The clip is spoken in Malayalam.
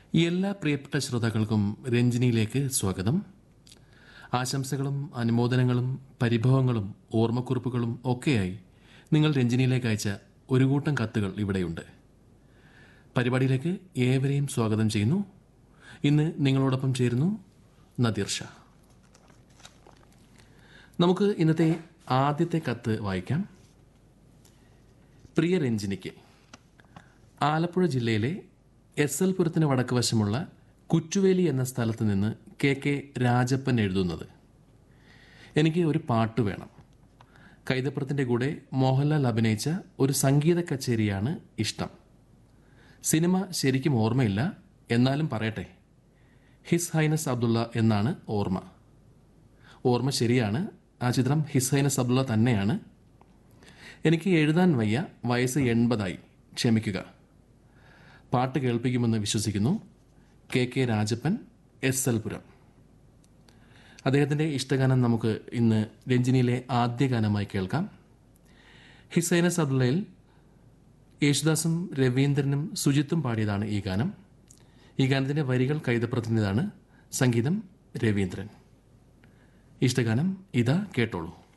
എല്ലാ പ്രിയപ്പെട്ട ശ്രോതാക്കൾക്കും രഞ്ജിനിയിലേക്ക് സ്വാഗതം. ആശംസകളും അനുമോദനങ്ങളും പരിഭവങ്ങളും ഓർമ്മക്കുറിപ്പുകളും ഒക്കെയായി നിങ്ങൾ രഞ്ജിനിയിലേക്ക് അയച്ച ഒരു കൂട്ടം കത്തുകൾ ഇവിടെയുണ്ട്. പരിപാടിയിലേക്ക് ഏവരെയും സ്വാഗതം ചെയ്യുന്നു. ഇന്ന് നിങ്ങളോടൊപ്പം ചേരുന്നു നദീർ ഷാ. നമുക്ക് ഇന്നത്തെ ആദ്യത്തെ കത്ത് വായിക്കാം. പ്രിയ രഞ്ജിനിക്ക്, ആലപ്പുഴ ജില്ലയിലെ എസ്.എൽ. പുരത്തിന് വടക്ക് വശമുള്ള കുച്ചുവേലി എന്ന സ്ഥലത്ത് നിന്ന് കെ രാജപ്പൻ എഴുതുന്നത്: എനിക്ക് ഒരു പാട്ട് വേണം. കൈതപ്രത്തിൻ്റെ കൂടെ മോഹൻലാൽ അഭിനയിച്ച ഒരു സംഗീത കച്ചേരിയാണ് ഇഷ്ടം. സിനിമ ശരിക്കും ഓർമ്മയില്ല, എന്നാലും പറയട്ടെ. ഹിസ് ഹൈനസ് അബ്ദുള്ള എന്നാണ് ഓർമ്മ ശരിയാണ്. ആ ചിത്രം ഹിസ് ഹൈനസ് അബ്ദുള്ള തന്നെയാണ്. എനിക്ക് എഴുതാൻ വയ്യ, വയസ്സ് 80 ക്ഷമിക്കുക. പാട്ട് കേൾപ്പിക്കുമെന്ന് വിശ്വസിക്കുന്നു. K Rajappan, SL. പുരം. അദ്ദേഹത്തിൻ്റെ ഇഷ്ടഗാനം നമുക്ക് ഇന്ന് രഞ്ജിനിയിലെ ആദ്യ ഗാനമായി കേൾക്കാം. ഹിസ് ഹൈനസ് അബ്ദുള്ളയിൽ യേശുദാസും രവീന്ദ്രനും സുജിത്തും പാടിയതാണ് ഈ ഗാനം. ഈ ഗാനത്തിൻ്റെ വരികൾ കൈതപ്രത്തിൻ്റെതാണ്, സംഗീതം രവീന്ദ്രൻ. ഇഷ്ടഗാനം ഇതാ, കേട്ടോളൂ.